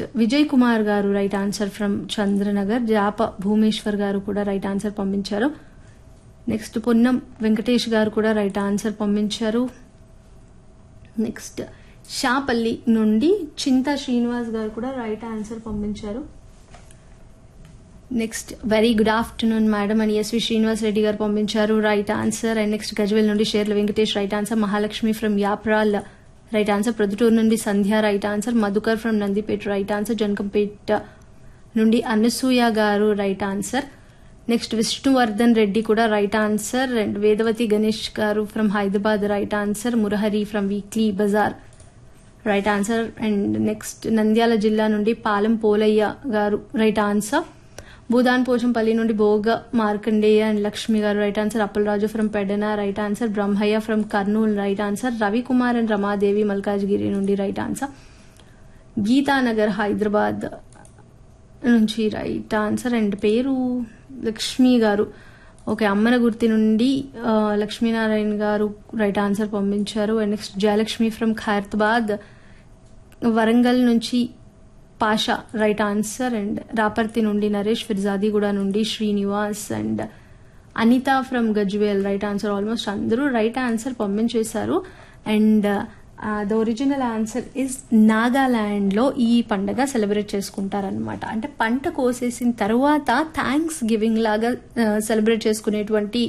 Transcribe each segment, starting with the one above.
విజయ్ కుమార్ గారు right answer from Chandranagar. జాప Bhumeshwar గారు కూడా రైట్ ఆన్సర్ పంపించారు. నెక్స్ట్ పొన్నం వెంకటేష్ గారు కూడా రైట్ ఆన్సర్ పంపించారు. నెక్స్ట్ షాపల్లి నుండి చింతా శ్రీనివాస్ గారు కూడా రైట్ ఆన్సర్ పంపించారు. Next very good afternoon madam అని ఎస్వి శ్రీనివాస్ రెడ్డి గారు పంపించారు right answer. And next Gajwel నుండి షేర్ల Venkatesh right answer. Mahalakshmi from Yapral right answer. Proddatur నుండి సంధ్య right answer. Madhukar from Nandipet right answer. Janakampet నుండి అనసూయ గారు right answer. Next Vishnuvardhan Reddy కూడా right answer. And Vedavathi Ganesh గారు from Hyderabad right answer. Murahari from weekly Bazar right answer. And next Nandyal జిల్లా నుండి పాలెం పోలయ్య గారు రైట్ ఆన్సర్. భూదాన్ పోచంపల్లి నుండి భోగ మార్కండేయ అండ్ లక్ష్మి గారు right answer. Appalaraju from Pedana right answer. Brahmaiah from Kurnool right answer. Ravikumar and Ramadevi Malkajgiri నుండి రైట్ ఆన్సర్. గీతానగర్ హైదరాబాద్ నుంచి రైట్ ఆన్సర్. అండ్ పేరు లక్ష్మి గారు ఓకే అమ్మన గుర్తి నుండి లక్ష్మీనారాయణ గారు రైట్ ఆన్సర్ పంపించారు. And next Jayalakshmi from Khairatabad Warangal నుంచి Pasha right answer. And Raparthi నుండి నరేష్. ఫిర్జాదిగూడ నుండి Srinivas and Anitha from Gajwel right answer. Almost అందరూ రైట్ ఆన్సర్ పంపించేశారు. And the original answer is Nagaland లో ఈ పండగ సెలబ్రేట్ చేసుకుంటారనమాట. అంటే పంట కోసేసిన తర్వాత థ్యాంక్స్ గివింగ్ లాగా సెలబ్రేట్ చేసుకునేటువంటి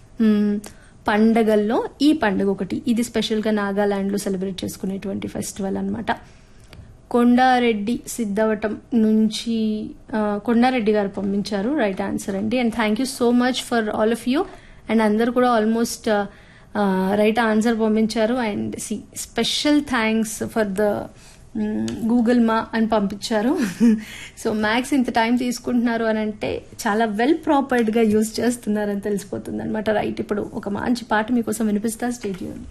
పండగల్లో ఈ పండుగ ఒకటి. ఇది స్పెషల్ గా నాగాలాండ్ లో సెలబ్రేట్ చేసుకునేటువంటి ఫెస్టివల్ అనమాట. కొండారెడ్డి సిద్ధవటం నుంచి కొండారెడ్డి గారు పంపించారు రైట్ ఆన్సర్ అండి. And thank you so much for all of you. And అందరు కూడా ఆల్మోస్ట్ రైట్ ఆన్సర్ పంపించారు. And special thanks for the Google మా అని పంపించారు. సో మ్యాథ్స్ ఇంత టైం తీసుకుంటున్నారు అని అంటే చాలా వెల్ ప్రాపర్డ్ గా యూజ్ చేస్తున్నారని తెలిసిపోతుంది అనమాట. రైట్ ఇప్పుడు ఒక మంచి పాట మీకోసం వినిపిస్తా. Stay tuned.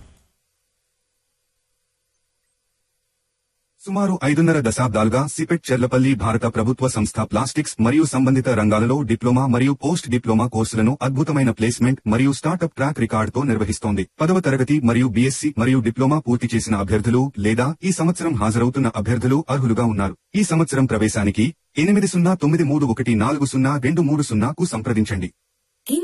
సుమారు 5.5 దశాబ్దాలుగా సిపెట్ చెర్లపల్లి భారత ప్రభుత్వ సంస్థ ప్లాస్టిక్స్ మరియు సంబంధిత రంగాలలో డిప్లొమా మరియు పోస్ట్ డిప్లొమా కోర్సులను అద్భుతమైన ప్లేస్మెంట్ మరియు స్టార్టప్ ట్రాక్ రికార్డుతో నిర్వహిస్తోంది. 10వ తరగతి మరియు బీఎస్సీ మరియు డిప్లొమా పూర్తి చేసిన అభ్యర్థులు లేదా ఈ సంవత్సరం హాజరవుతున్న అభ్యర్థులు అర్హులుగా ఉన్నారు. ఈ సంవత్సరం ప్రవేశానికి 8093140230కు సంప్రదించండి.